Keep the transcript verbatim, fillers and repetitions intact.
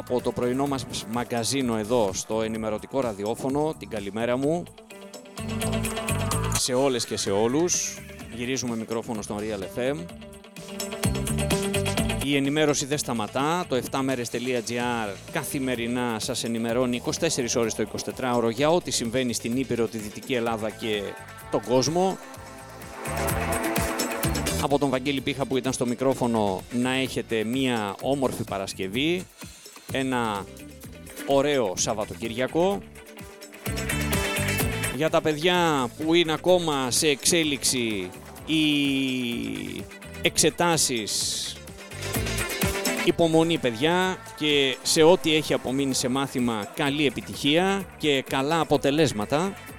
από το πρωινό μας μαγκαζίνο εδώ στο ενημερωτικό ραδιόφωνο. Την καλημέρα μου σε όλες και σε όλους. Γυρίζουμε μικρόφωνο στον Real εφ εμ. Η ενημέρωση δεν σταματά. Το εφτά μέρες τελεία τζι άρ καθημερινά σας ενημερώνει είκοσι τέσσερις ώρες το εικοσιτετράωρο για ό,τι συμβαίνει στην Ήπειρο, τη Δυτική Ελλάδα και τον κόσμο. Από τον Βαγγέλη Πίχα που ήταν στο μικρόφωνο, να έχετε μία όμορφη Παρασκευή, ένα ωραίο Σαββατοκύριακο. Για τα παιδιά που είναι ακόμα σε εξέλιξη οι εξετάσεις, υπομονή παιδιά, και σε ό,τι έχει απομείνει σε μάθημα καλή επιτυχία και καλά αποτελέσματα.